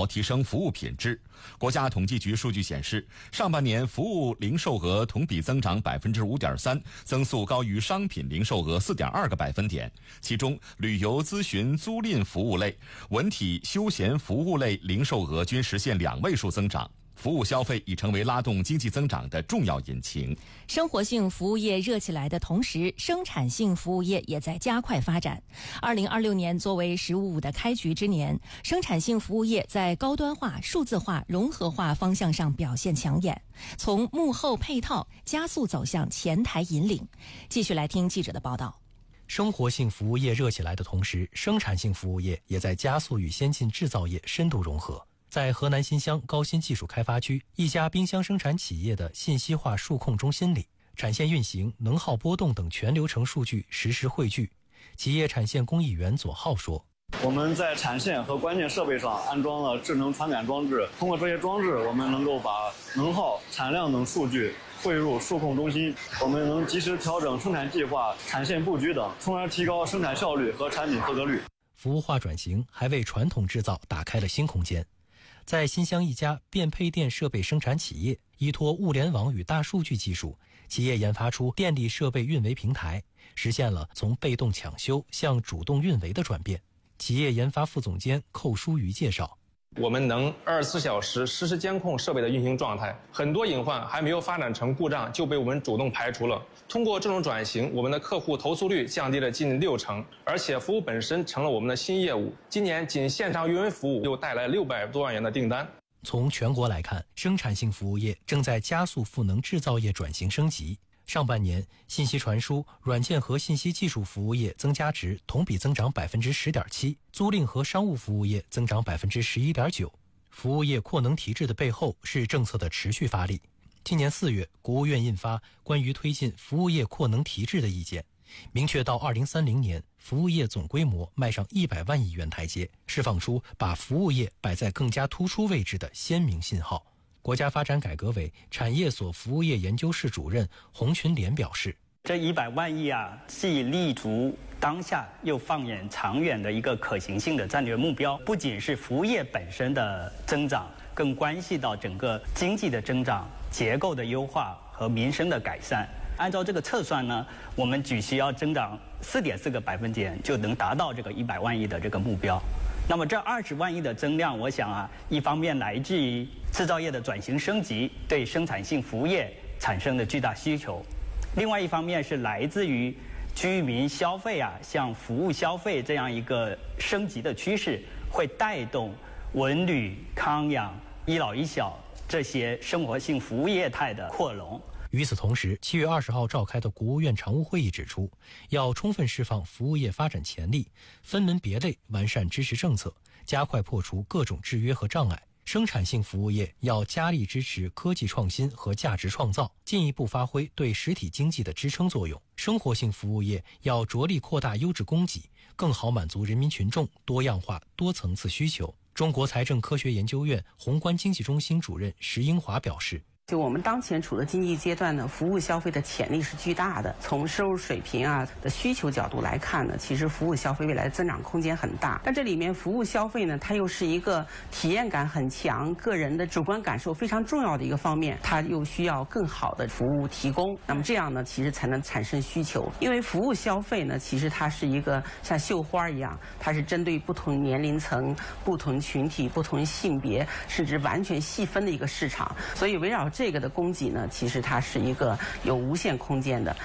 调提升服务品质。国家统计局数据显示，上半年服务零售额同比增长 5.3%， 增速高于商品零售额 4.2个百分点。其中，旅游咨询租赁服务类、文体休闲服务类零售额均实现2位数增长。服务消费已成为拉动经济增长的重要引擎。 生活性服务业热起来的同时，生产性服务业也在加快发展。2026年作为“十五五”的开局之年，生产性服务业在高端化、数字化、融合化方向上表现抢眼，从幕后配套加速走向前台引领。继续来听记者的报道。 生活性服务业热起来的同时，生产性服务业也在加速与先进制造业深度融合。在河南新乡高新技术开发区一家冰箱生产企业的信息化数控中心里，产线运行、能耗波动等全流程数据实时汇聚。企业产线工艺员左浩说：“ 我们在产线和关键设备上安装了智能传感装置，通过这些装置，我们能够把能耗、产量等数据汇入数控中心，我们能及时调整生产计划、产线布局等，从而提高生产效率和产品合格率。” 服务化转型还为传统制造打开了新空间。在新乡一家变配电设备生产企业，依托物联网与大数据技术，企业研发出电力设备运维平台，实现了从被动抢修向主动运维的转变。企业研发副总监寇书瑜介绍：“ 我们能24小时实时监控设备的运行状态，很多隐患还没有发展成故障就被我们主动排除了。通过这种转型，我们的客户投诉率降低了近60%，而且服务本身成了我们的新业务。今年仅线上运维服务就带来600多万元的订单。” 从全国来看，生产性服务业正在加速赋能制造业转型升级。上半年，信息传输、软件和信息技术服务业增加值同比增长 10.7%， 租赁和商务服务业增长 11.9%。服务业扩能提质的背后是政策的持续发力。今年4月，国务院印发关于推进服务业扩能提质的意见，明确到2030年，服务业总规模迈上100万亿元台阶，释放出把服务业摆在更加突出位置的鲜明信号。国家发展改革委产业所服务业研究室主任洪群莲表示：“ 这100万亿既立足当下，又放眼长远的一个可行性的战略目标，不仅是服务业本身的增长，更关系到整个经济的增长、结构的优化和民生的改善。按照这个测算呢，我们只需要增长4.4个百分点就能达到这个100万亿的这个目标。那么这20万亿的增量，我想一方面来自于制造业的转型升级对生产性服务业产生的巨大需求，另外一方面是来自于居民消费向服务消费这样一个升级的趋势，会带动文旅、康养、医老医小这些生活性服务业态的扩容。” 与此同时，7月20号召开的国务院常务会议指出，要充分释放服务业发展潜力，分门别类完善支持政策，加快破除各种制约和障碍。生产性服务业要加力支持科技创新和价值创造，进一步发挥对实体经济的支撑作用。生活性服务业要着力扩大优质供给，更好满足人民群众多样化、多层次需求。中国财政科学研究院宏观经济中心主任石英华表示：“ 就我们当前处的经济阶段呢，服务消费的潜力是巨大的。从收入水平的需求角度来看呢，其实服务消费未来的增长空间很大。但这里面服务消费呢，它又是一个体验感很强、个人的主观感受非常重要的一个方面，它又需要更好的服务提供。那么这样呢，其实才能产生需求。因为服务消费呢，其实它是一个像绣花一样，它是针对不同年龄层、不同群体、不同性别，甚至完全细分的一个市场。所以围绕这个的供给呢，其实它是一个有无限空间的。”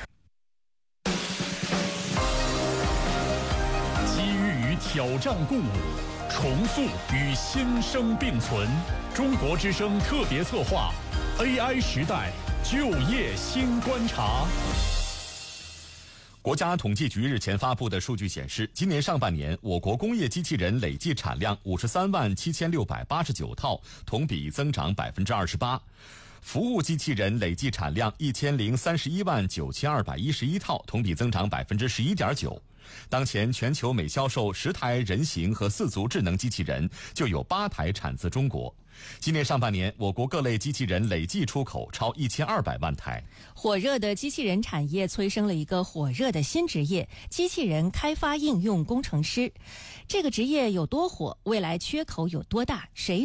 机遇与挑战共舞，重塑与新生并存。中国之声特别策划 AI 时代就业新观察。 国家统计局日前发布的数据显示，今年上半年我国工业机器人累计产量537689套，同比增长 28%。服务机器人累计产量10319211套，同比增长 11.9%。当前全球每销售10台人形和4足智能机器人，就有8台产自中国。今年上半年，我国各类机器人累计出口超1200万台。 火热的机器人产业催生了一个火热的新职业——机器人开发应用工程师。这个职业有多火，未来缺口有多大，谁